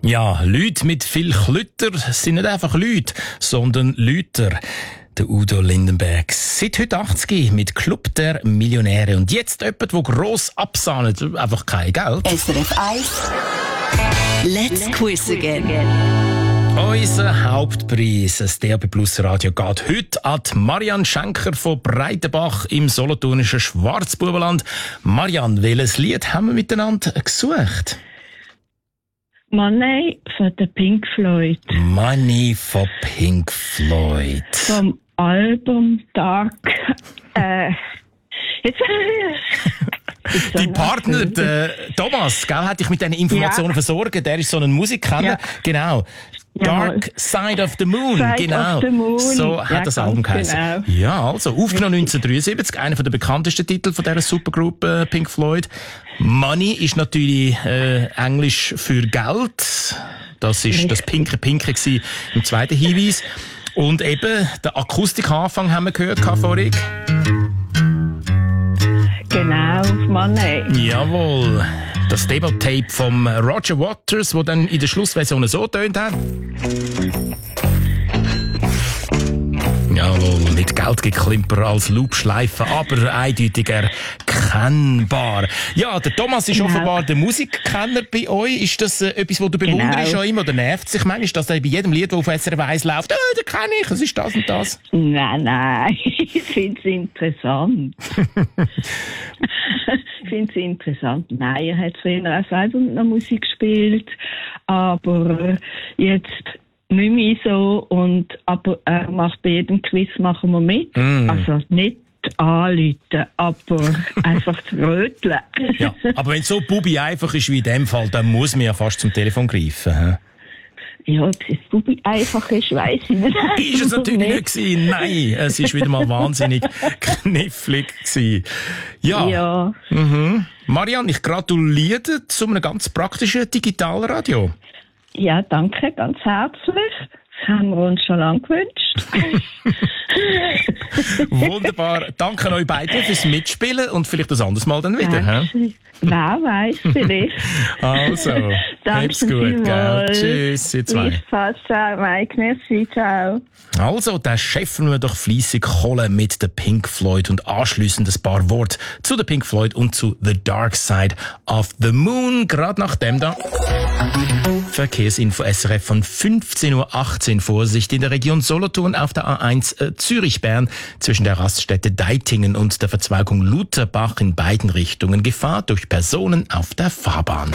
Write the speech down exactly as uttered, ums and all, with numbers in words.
Ja, Leute mit viel Klütter sind nicht einfach Leute, sondern Lüter. Der Udo Lindenberg. Seit heute achtzig mit Club der Millionäre. Und jetzt jemand, der gross absahnet, einfach kein Geld. S R F eins. Let's quiz again. Unser Hauptpreis, das D A B Plus Radio, geht heute an Marianne Schenker von Breitenbach im solothurnischen Schwarzbubenland. Marianne, welches Lied haben wir miteinander gesucht? Money von der Pink Floyd. Money von Pink Floyd. Vom Album Dark. Äh, jetzt, jetzt Die Partner, der Thomas, gell, hat dich mit diesen Informationen ja. versorgt. Der ist so ein Musikkenner. Ja. Genau. Dark Side of the Moon, Side genau. Of the Moon. So hat ja, das Album geheißen. Genau. Ja, also, aufgenommen neunzehnhundertdreiundsiebzig, einer der bekanntesten Titel von dieser Supergruppe Pink Floyd. Money ist natürlich äh, Englisch für Geld. Das ist das Pinke Pinke gewesen im zweiten Hinweis. Und eben, der Akustikanfang haben wir gehört vorhin. Genau, Money. Jawohl. Das Demo-Tape vom Roger Waters, das dann in der Schlussversion so tönt hat. Jawohl, mit Geldgeklimper als Loopschleife, aber eindeutig erkennbar. Ja, der Thomas ist genau. offenbar der Musikkenner bei euch. Ist das äh, etwas, was du bewunderst genau. an ihm oder nervt sich manchmal, dass er bei jedem Lied, das auf S R F eins läuft, «Oh, den kenne ich, es ist das und das»? Nein, nein, ich finde es interessant. Ich finde es interessant. Nein, er hat früher auch selber noch Musik gespielt, aber jetzt nicht mehr so. Und, aber er macht bei jedem Quiz machen wir mit. Mm. Also nicht anrufen, aber einfach zu röteln. Ja, aber wenn es so Bubi einfach ist wie in dem Fall, dann muss man ja fast zum Telefon greifen. He? Ja, ob es Bubi einfach ist, weiss ich nicht. Ist es natürlich nicht gewesen. Nein, es ist wieder mal wahnsinnig knifflig gewesen. Ja. ja. Mhm. Marianne, ich gratuliere zu einem ganz praktischen Digitalradio. Ja, danke, ganz herzlich. Das haben wir uns schon lange gewünscht. Wunderbar. Danke euch beiden fürs Mitspielen und vielleicht ein anderes Mal dann wieder. He? Wer weiß, vielleicht. Also, hab's gut, gell? Tschüss, ihr zwei. Gleichfalls, ciao, Mike, merci, ciao. Also, dann schäffen wir doch fleissig Kohle mit der Pink Floyd und anschliessend ein paar Worte zu der Pink Floyd und zu The Dark Side of the Moon. Gerade nach dem da. Verkehrsinfo S R F von fünfzehn Uhr achtzehn. Vorsicht in der Region Solothurn auf der A eins äh, Zürich-Bern zwischen der Raststätte Deitingen und der Verzweigung Lutherbach in beiden Richtungen. Gefahr durch Personen auf der Fahrbahn.